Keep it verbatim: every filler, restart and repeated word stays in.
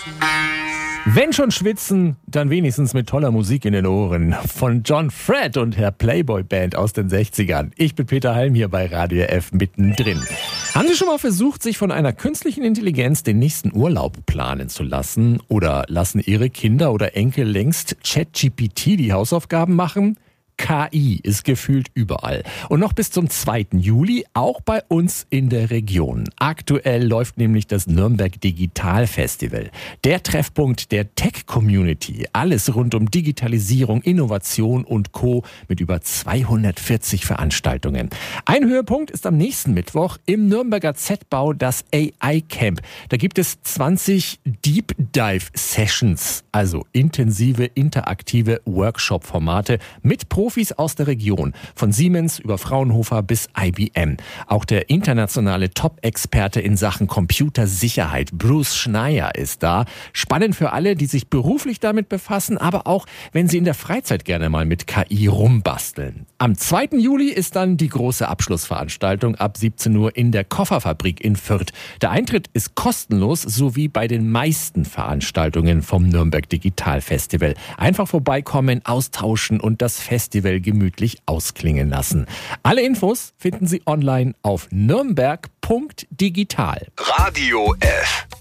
Wenn schon schwitzen, dann wenigstens mit toller Musik in den Ohren. Von John Fred und der Playboy Band aus den sechzigern. Ich bin Peter Halm hier bei Radio F mittendrin. Haben Sie schon mal versucht, sich von einer künstlichen Intelligenz den nächsten Urlaub planen zu lassen? Oder lassen Ihre Kinder oder Enkel längst ChatGPT die Hausaufgaben machen? K I ist gefühlt überall. Und noch bis zum zweiten Juli auch bei uns in der Region. Aktuell läuft nämlich das Nürnberg Digital Festival. Der Treffpunkt der Tech-Community. Alles rund um Digitalisierung, Innovation und Co. mit über zweihundertvierzig Veranstaltungen. Ein Höhepunkt ist am nächsten Mittwoch im Nürnberger Z-Bau das A I-Camp. Da gibt es zwanzig Deep Dive Sessions, also intensive, interaktive Workshop-Formate mit Profis aus der Region, von Siemens über Fraunhofer bis I B M. Auch der internationale Top-Experte in Sachen Computersicherheit, Bruce Schneier, ist da. Spannend für alle, die sich beruflich damit befassen, aber auch, wenn sie in der Freizeit gerne mal mit K I rumbasteln. Am zweiten Juli ist dann die große Abschlussveranstaltung ab siebzehn Uhr in der Kofferfabrik in Fürth. Der Eintritt ist kostenlos, so wie bei den meisten Veranstaltungen vom Nürnberg Digital Festival. Einfach vorbeikommen, austauschen und das Festival gemütlich ausklingen lassen. Alle Infos finden Sie online auf nürnberg punkt digital. Radio F.